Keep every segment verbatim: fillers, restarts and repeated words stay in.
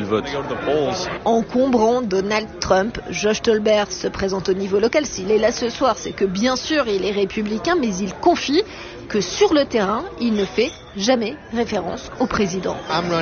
vote. Encombrant Donald Trump, Josh Stolberg se présente au niveau local. S'il est là ce soir, c'est que bien sûr il est républicain, mais il confie que sur le terrain, il ne fait jamais référence au président.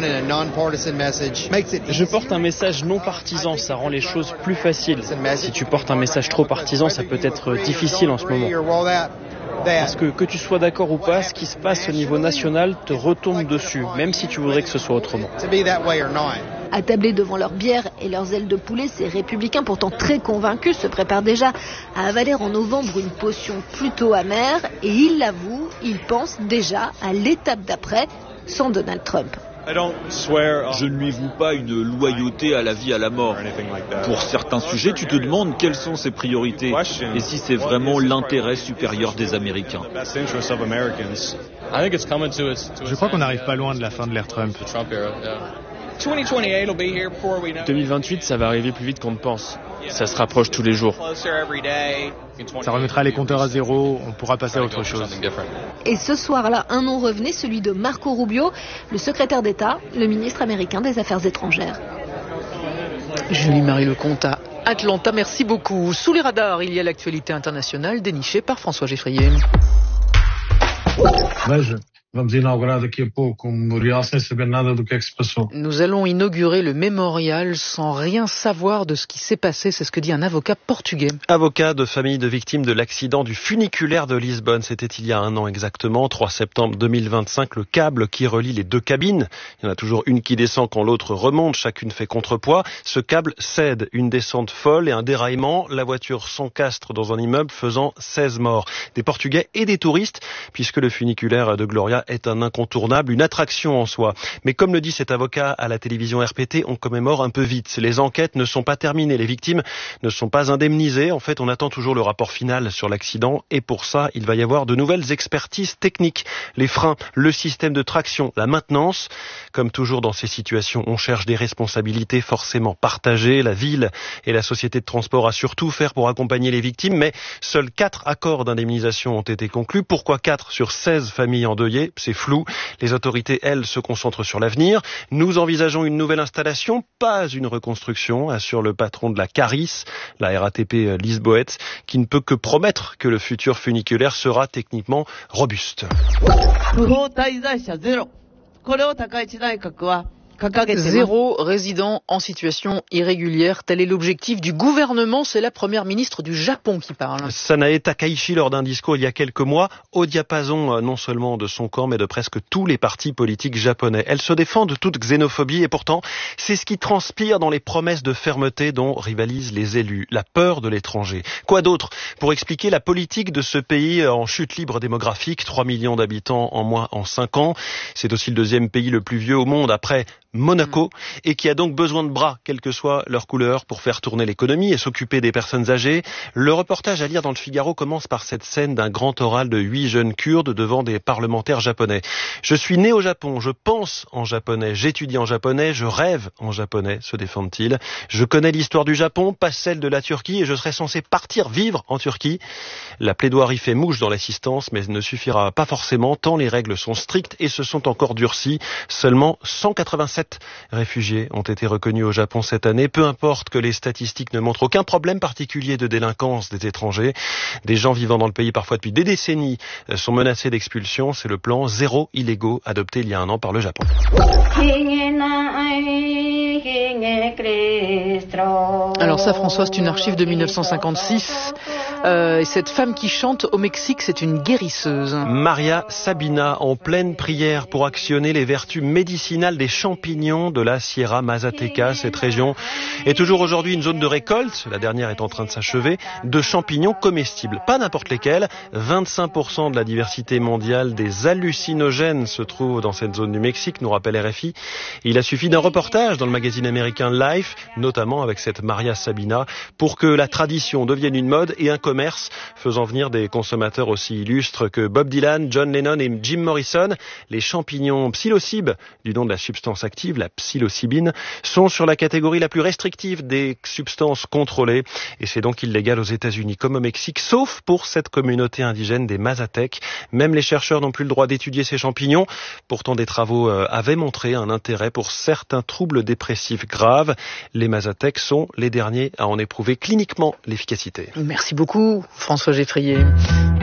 Je porte un message non partisan, ça rend les choses plus faciles. Si tu portes un message trop partisan, ça peut être difficile en ce moment. Parce que que tu sois d'accord ou pas, ce qui se passe au niveau national te retombe dessus, même si tu voudrais que ce soit autrement. Attablés devant leur bière et leurs ailes de poulet, ces républicains pourtant très convaincus se préparent déjà à avaler en novembre une potion plutôt amère et ils l'avouent, ils pensent déjà à l'étape d'après sans Donald Trump. Je ne lui voue pas une loyauté à la vie à la mort. Pour certains sujets, tu te demandes quelles sont ses priorités et si c'est vraiment l'intérêt supérieur des Américains. Je crois qu'on n'arrive pas loin de la fin de l'ère Trump. deux mille vingt-huit, ça va arriver plus vite qu'on ne pense. Ça se rapproche tous les jours. Ça remettra les compteurs à zéro, on pourra passer à autre chose. Et ce soir-là, un nom revenait, celui de Marco Rubio, le secrétaire d'État, le ministre américain des Affaires étrangères. Julie-Marie Lecomte à Atlanta, merci beaucoup. Sous les radars, il y a l'actualité internationale dénichée par François Geffrier. Nous allons inaugurer le mémorial sans rien savoir de ce qui s'est passé, c'est ce que dit un avocat portugais. Avocat de famille de victimes de l'accident du funiculaire de Lisbonne, c'était il y a un an exactement, trois septembre deux mille vingt-cinq, le câble qui relie les deux cabines. Il y en a toujours une qui descend quand l'autre remonte, chacune fait contrepoids. Ce câble cède, une descente folle et un déraillement, la voiture s'encastre dans un immeuble faisant seize morts. Des Portugais et des touristes, puisque le funiculaire de Gloria est un incontournable, une attraction en soi. Mais comme le dit cet avocat à la télévision R P T, on commémore un peu vite. Les enquêtes ne sont pas terminées, les victimes ne sont pas indemnisées. En fait, on attend toujours le rapport final sur l'accident et pour ça, il va y avoir de nouvelles expertises techniques. Les freins, le système de traction, la maintenance. Comme toujours dans ces situations, on cherche des responsabilités forcément partagées. La ville et la société de transport a surtout faire pour accompagner les victimes, mais seuls quatre accords d'indemnisation ont été conclus. Pourquoi quatre sur seize familles endeuillées? C'est flou. Les autorités, elles, se concentrent sur l'avenir. Nous envisageons une nouvelle installation, pas une reconstruction, assure le patron de la Caris, la R A T P Lisboète, qui ne peut que promettre que le futur funiculaire sera techniquement robuste. Zéro résident en situation irrégulière, tel est l'objectif du gouvernement. C'est la première ministre du Japon qui parle. Sanae Takaichi, lors d'un discours il y a quelques mois, au diapason non seulement de son camp, mais de presque tous les partis politiques japonais. Elle se défend de toute xénophobie et pourtant, c'est ce qui transpire dans les promesses de fermeté dont rivalisent les élus. La peur de l'étranger. Quoi d'autre pour expliquer la politique de ce pays en chute libre démographique, trois millions d'habitants en moins en cinq ans. C'est aussi le deuxième pays le plus vieux au monde après Monaco, et qui a donc besoin de bras, quelle que soit leur couleur, pour faire tourner l'économie et s'occuper des personnes âgées. Le reportage à lire dans le Figaro commence par cette scène d'un grand oral de huit jeunes Kurdes devant des parlementaires japonais. Je suis né au Japon, je pense en japonais, j'étudie en japonais, je rêve en japonais, se défendent-ils. Je connais l'histoire du Japon, pas celle de la Turquie, et je serais censé partir vivre en Turquie. La plaidoirie fait mouche dans l'assistance, mais ne suffira pas forcément, tant les règles sont strictes et se sont encore durcies. Seulement cent quatre-vingt-sept réfugiés ont été reconnus au Japon cette année. Peu importe que les statistiques ne montrent aucun problème particulier de délinquance des étrangers. Des gens vivant dans le pays parfois depuis des décennies sont menacés d'expulsion. C'est le plan zéro illégaux adopté il y a un an par le Japon. Alors ça, François, c'est une archive de mille neuf cent cinquante-six. Euh, et cette femme qui chante au Mexique, c'est une guérisseuse. Maria Sabina, en pleine prière pour actionner les vertus médicinales des champignons de la Sierra Mazateca. Cette région est toujours aujourd'hui une zone de récolte, la dernière est en train de s'achever, de champignons comestibles. Pas n'importe lesquels, vingt-cinq pour cent de la diversité mondiale des hallucinogènes se trouve dans cette zone du Mexique, nous rappelle R F I. Il a suffi d'un reportage dans le magazine américain Life, notamment avec cette Maria Sabina, pour que la tradition devienne une mode et un commerce commerce, faisant venir des consommateurs aussi illustres que Bob Dylan, John Lennon et Jim Morrison. Les champignons psilocybes, du nom de la substance active, la psilocybine, sont sur la catégorie la plus restrictive des substances contrôlées. Et c'est donc illégal aux États-Unis comme au Mexique, sauf pour cette communauté indigène des Mazatèques. Même les chercheurs n'ont plus le droit d'étudier ces champignons. Pourtant, des travaux avaient montré un intérêt pour certains troubles dépressifs graves. Les Mazatèques sont les derniers à en éprouver cliniquement l'efficacité. Merci beaucoup, François Geffrier.